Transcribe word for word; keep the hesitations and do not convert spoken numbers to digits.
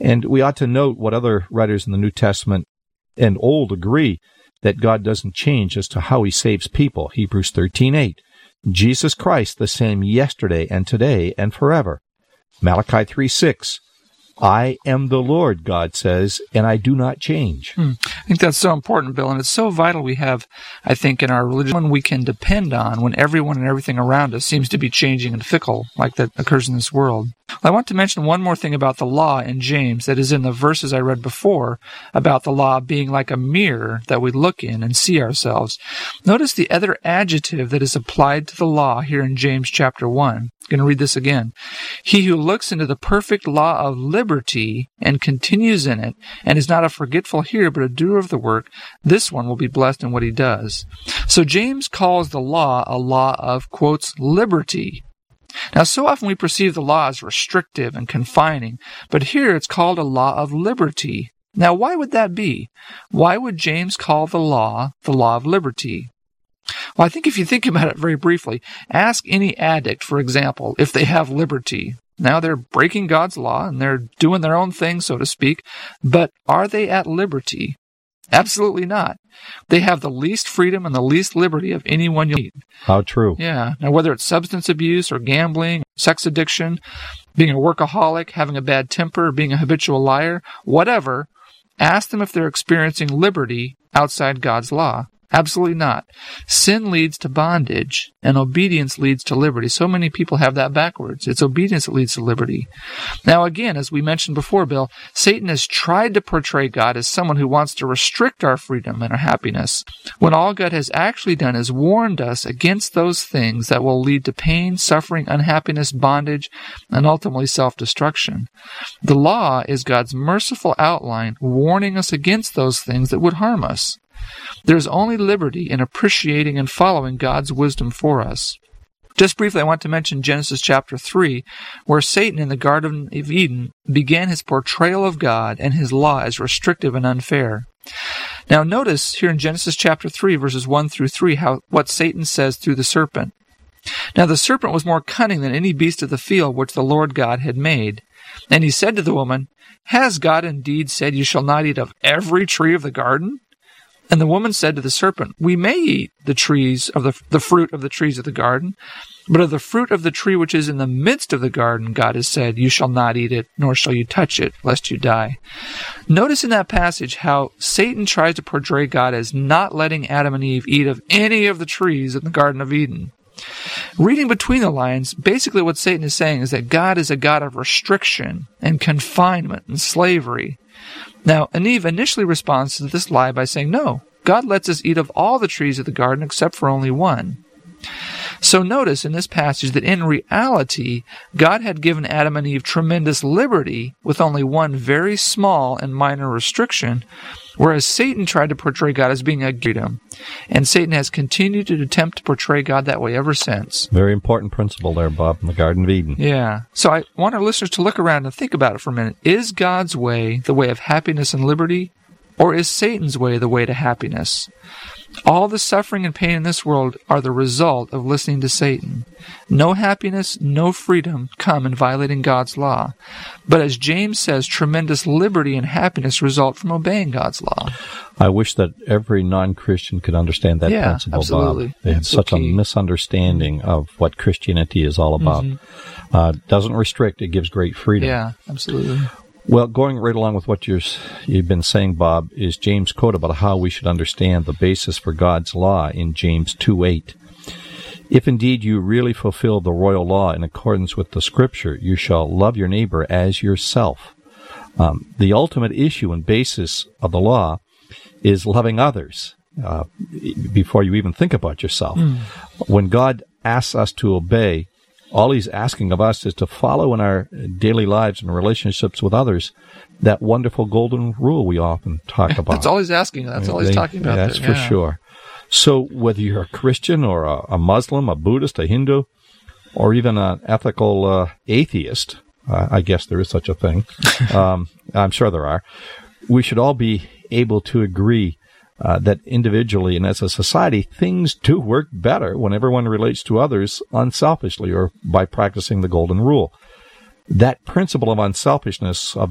And we ought to note what other writers in the New Testament and Old agree, that God doesn't change as to how he saves people. Hebrews thirteen eight. Jesus Christ, the same yesterday and today and forever. Malachi three six. I am the Lord, God says, and I do not change. Hmm. I think that's so important, Bill, and it's so vital we have, I think, in our religion, one we can depend on when everyone and everything around us seems to be changing and fickle, like that occurs in this world. I want to mention one more thing about the law in James that is in the verses I read before about the law being like a mirror that we look in and see ourselves. Notice the other adjective that is applied to the law here in James chapter one. I'm going to read this again. He who looks into the perfect law of liberty and continues in it, and is not a forgetful hearer but a doer of the work, this one will be blessed in what he does. So James calls the law a law of, quotes, liberty. Now, so often we perceive the law as restrictive and confining, but here it's called a law of liberty. Now, why would that be? Why would James call the law the law of liberty? Well, I think if you think about it very briefly, ask any addict, for example, if they have liberty. Now they're breaking God's law and they're doing their own thing, so to speak, but are they at liberty? Absolutely not. They have the least freedom and the least liberty of anyone you'll meet. How true. Yeah. Now, whether it's substance abuse or gambling, sex addiction, being a workaholic, having a bad temper, being a habitual liar, whatever, ask them if they're experiencing liberty outside God's law. Absolutely not. Sin leads to bondage, and obedience leads to liberty. So many people have that backwards. It's obedience that leads to liberty. Now, again, as we mentioned before, Bill, Satan has tried to portray God as someone who wants to restrict our freedom and our happiness, when all God has actually done is warned us against those things that will lead to pain, suffering, unhappiness, bondage, and ultimately self-destruction. The law is God's merciful outline warning us against those things that would harm us. There's only liberty in appreciating and following God's wisdom for us. Just briefly, I want to mention Genesis chapter three, where Satan in the Garden of Eden began his portrayal of God and his law as restrictive and unfair. Now notice here in Genesis chapter three, verses one through three, how what Satan says through the serpent. Now the serpent was more cunning than any beast of the field which the Lord God had made. And he said to the woman, Has God indeed said, You shall not eat of every tree of the garden? And the woman said to the serpent, We may eat the trees of the, the fruit of the trees of the garden, but of the fruit of the tree which is in the midst of the garden, God has said, You shall not eat it, nor shall you touch it, lest you die. Notice in that passage how Satan tries to portray God as not letting Adam and Eve eat of any of the trees in the Garden of Eden. Reading between the lines, basically what Satan is saying is that God is a God of restriction and confinement and slavery. Now, Eve initially responds to this lie by saying, No, God lets us eat of all the trees of the garden except for only one. So notice in this passage that in reality, God had given Adam and Eve tremendous liberty with only one very small and minor restriction, whereas Satan tried to portray God as being a freedom. And Satan has continued to attempt to portray God that way ever since. Very important principle there, Bob, in the Garden of Eden. Yeah. So I want our listeners to look around and think about it for a minute. Is God's way the way of happiness and liberty, or is Satan's way the way to happiness? All the suffering and pain in this world are the result of listening to Satan. No happiness, no freedom come in violating God's law. But as James says, tremendous liberty and happiness result from obeying God's law. I wish that every non-Christian could understand that yeah, principle, absolutely. Bob. They have That's such so a misunderstanding of what Christianity is all about. Mm-hmm. Uh, doesn't restrict, it gives great freedom. Yeah, absolutely. Well, going right along with what you're, you've been saying, Bob, is James' quote about how we should understand the basis for God's law in James two eight. If indeed you really fulfill the royal law in accordance with the Scripture, you shall love your neighbor as yourself. Um, the ultimate issue and basis of the law is loving others uh, before you even think about yourself. Mm. When God asks us to obey, all he's asking of us is to follow in our daily lives and relationships with others that wonderful golden rule we often talk about. That's all he's asking. That's all he's they, talking about. That's there. for yeah. sure. So whether you're a Christian or a, a Muslim, a Buddhist, a Hindu, or even an ethical uh, atheist, uh, I guess there is such a thing. um, I'm sure there are. We should all be able to agree Uh, that individually and as a society, things do work better when everyone relates to others unselfishly or by practicing the golden rule. That principle of unselfishness, of